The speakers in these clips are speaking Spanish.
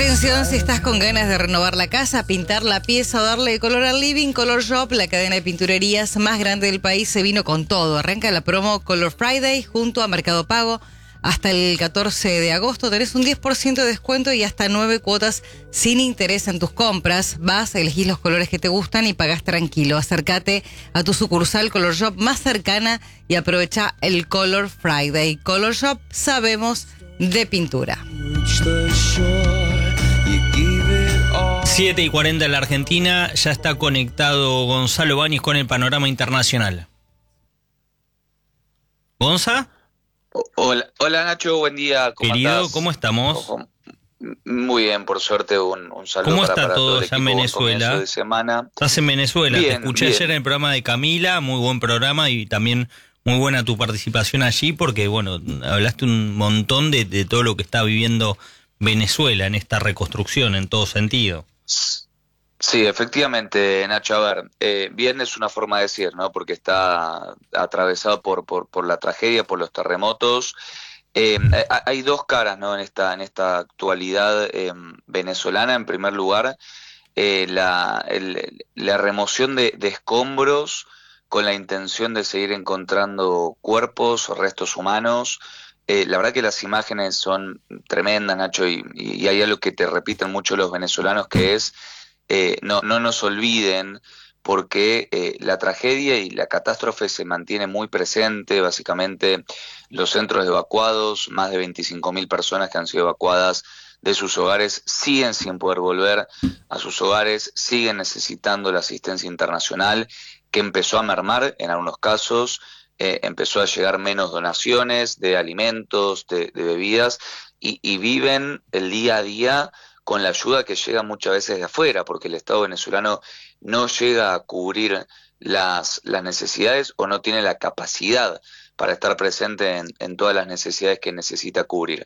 Atención, si estás con ganas de renovar la casa, pintar la pieza o darle color al living, Color Shop, la cadena de pinturerías más grande del país, se vino con todo. Arranca la promo Color Friday junto a Mercado Pago. Hasta el 14 de agosto tenés un 10% de descuento y hasta 9 cuotas sin interés en tus compras. Vas, elegís los colores que te gustan y pagás tranquilo. Acércate a tu sucursal Color Shop más cercana y aprovecha el Color Friday. Color Shop, sabemos de pintura. 7:40 en la Argentina, ya está conectado Gonzalo Báñez con el panorama internacional. ¿Gonza? Hola Nacho, buen día. ¿Cómo Querido, andás? ¿Cómo estamos? Muy bien, por suerte, un saludo ¿Cómo está para todo el allá en equipo, Venezuela? De semana. Estás en Venezuela, bien, te escuché bien. ayer en el programa de Camila, muy buen programa y también muy buena tu participación allí porque, bueno, hablaste un montón de todo lo que está viviendo Venezuela en esta reconstrucción en todo sentido. Sí, efectivamente, Nacho, a ver, bien es una forma de decir, ¿no? Porque está atravesado por la tragedia, por los terremotos. Hay dos caras, ¿no? En esta actualidad venezolana. En primer lugar, la remoción de escombros con la intención de seguir encontrando cuerpos o restos humanos. La verdad que las imágenes son tremendas, Nacho, y hay algo que te repiten mucho los venezolanos, que es no nos olviden, porque la tragedia y la catástrofe se mantiene muy presente. Básicamente los centros evacuados, más de 25.000 personas que han sido evacuadas de sus hogares, siguen sin poder volver a sus hogares, siguen necesitando la asistencia internacional, que empezó a mermar en algunos casos. Empezó a llegar menos donaciones de alimentos, de bebidas, y viven el día a día con la ayuda que llega muchas veces de afuera, porque el Estado venezolano no llega a cubrir las necesidades o no tiene la capacidad para estar presente en todas las necesidades que necesita cubrir.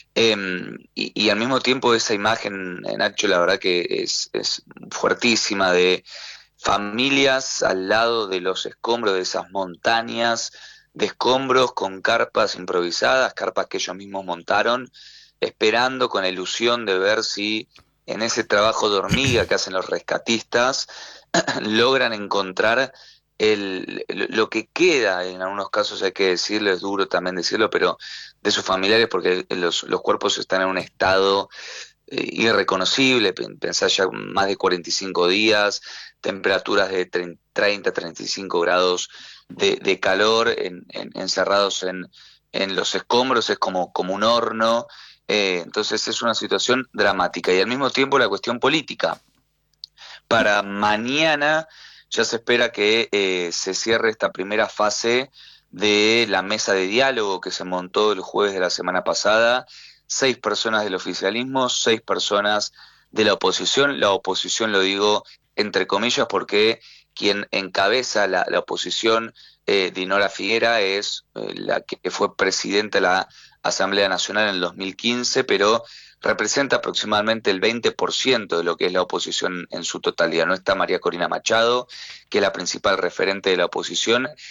Y al mismo tiempo esa imagen, Nacho, la verdad que es fuertísima, de familias al lado de los escombros de esas montañas de escombros, con carpas improvisadas, carpas que ellos mismos montaron, esperando con la ilusión de ver si en ese trabajo de hormiga que hacen los rescatistas logran encontrar lo que queda. En algunos casos, hay que decirlo, es duro también decirlo, pero de sus familiares, porque los cuerpos están en un estado irreconocible. Pensá ya más de 45 días, temperaturas de 30, 35 grados de calor, encerrados en los escombros. Es como un horno. Entonces es una situación dramática, y al mismo tiempo la cuestión política. Para mañana ya se espera que se cierre esta primera fase de la mesa de diálogo que se montó el jueves de la semana pasada. 6 personas del oficialismo, 6 personas de la oposición. La oposición lo digo entre comillas porque quien encabeza la oposición, Dinora Figuera, es la que fue presidenta de la Asamblea Nacional en el 2015, pero representa aproximadamente el 20% de lo que es la oposición en su totalidad. No está María Corina Machado, que es la principal referente de la oposición,